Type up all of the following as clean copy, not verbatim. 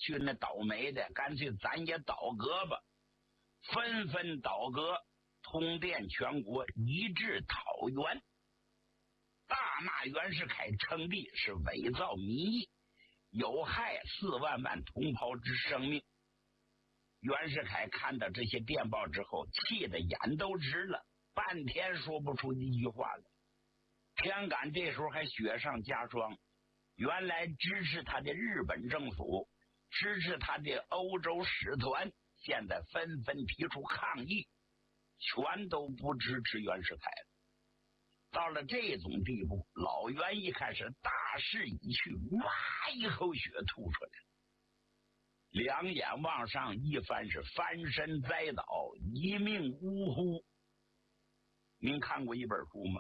去，那倒霉的干脆咱也倒戈吧，纷纷倒戈，通电全国，一致讨袁，大骂袁世凯称帝是伪造民意，有害4万万同胞之生命。袁世凯看到这些电报之后，气得眼都直了，半天说不出一句话来。天感这时候还雪上加霜，原来支持他的日本政府，支持他的欧洲使团，现在纷纷提出抗议，全都不支持袁世凯了。到了这种地步，老袁一开始大势已去，哇一口血吐出来，两眼往上一番是翻身栽倒，一命呜呼。您看过一本书吗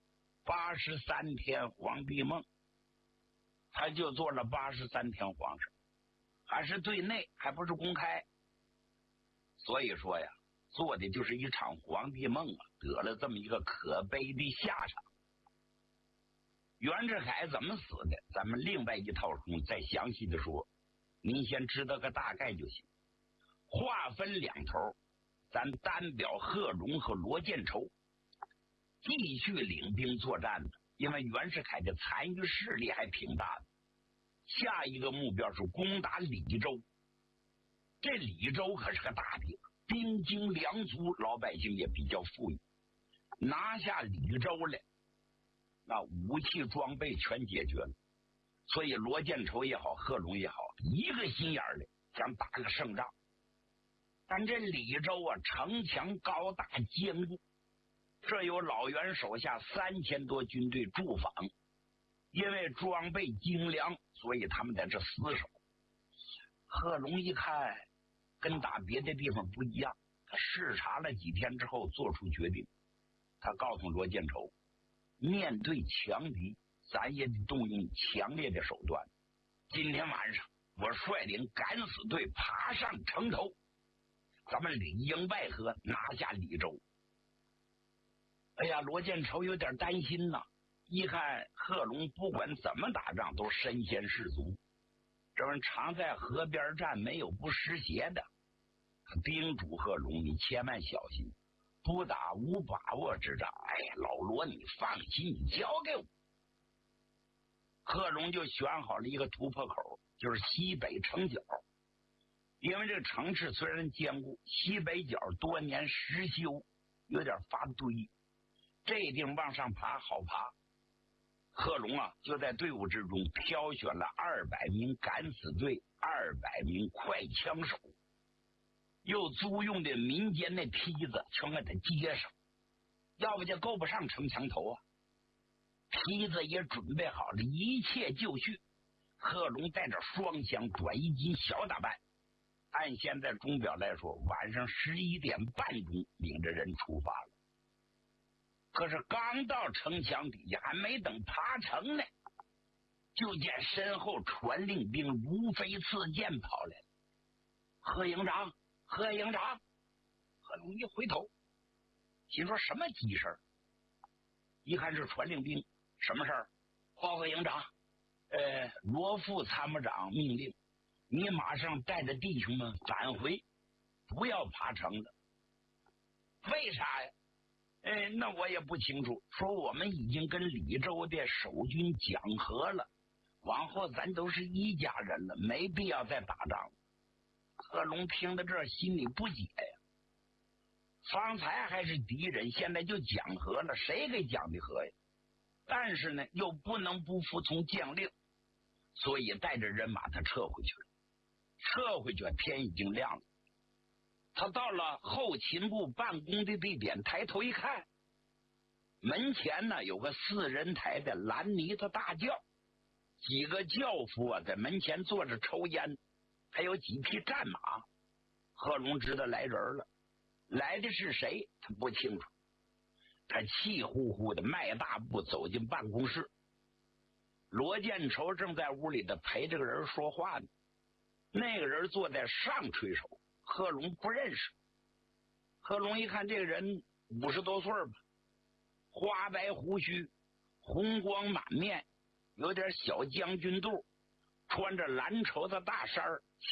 ？83天皇帝梦，他就做了83天皇上，还是对内，还不是公开。所以说呀，做的就是一场皇帝梦啊，得了这么一个可悲的下场。袁世凯怎么死的，咱们另外一套书再详细的说，您先知道个大概就行。话分两头，咱单表贺龙和罗建筹继续领兵作战的，因为袁世凯的残余势力还挺大的。下一个目标是攻打李州，这李州可是个大地方，兵精粮足，老百姓也比较富裕。拿下李州来，那武器装备全解决了。所以罗建筹也好，贺龙也好，一个心眼儿的想打个胜仗。但这李州啊，城墙高大坚固，这有老袁手下3000多军队驻防，因为装备精良，所以他们在这死守。贺龙一看跟打别的地方不一样，他视察了几天之后做出决定，他告诉罗建筹，面对强敌，咱也得动用强烈的手段。今天晚上我率领敢死队爬上城头，咱们里应外合，拿下李州。哎呀，罗建筹有点担心呐，一看贺龙不管怎么打仗都身先士卒，这人常在河边站，没有不湿鞋的。他叮嘱贺龙，你千万小心，不打无把握之仗。哎呀，老罗你放心，你交给我。贺龙就选好了一个突破口，就是西北城角。因为这个城市虽然坚固，西北角多年失修，有点发堆，这地方往上爬好爬。贺龙啊，就在队伍之中挑选了200名敢死队，200名快枪手，又租用的民间的梯子全给他接上，要不就够不上城墙头啊。梯子也准备好了，一切就绪。贺龙带着双枪短衣襟小打扮，按现在钟表来说，晚上11点半钟领着人出发了。可是刚到城墙底下，还没等爬城呢，就见身后传令兵如飞刺箭跑来了。贺营长，贺营长！贺龙一回头，心说什么急事儿？一看是传令兵，什么事儿？报告营长，罗副参谋长命令你马上带着弟兄们返回，不要爬城了。为啥呀？那我也不清楚。说我们已经跟李州的守军讲和了，往后咱都是一家人了，没必要再打仗了。贺龙听到这儿心里不解呀，方才还是敌人，现在就讲和了，谁给讲的和呀？但是呢，又不能不服从将令，所以带着人马他撤回去了。撤回去，天已经亮了。他到了后勤部办公的地点，抬头一看，门前呢有个4人抬的蓝泥的大轿，几个轿夫啊在门前坐着抽烟，还有几匹战马。贺龙知道来人了，来的是谁他不清楚。他气呼呼的迈大步走进办公室，罗建筹正在屋里的陪这个人说话呢。那个人坐在上垂手，贺龙不认识。贺龙一看这个人50多岁吧，花白胡须，红光满面，有点小将军肚，穿着蓝绸的大衫，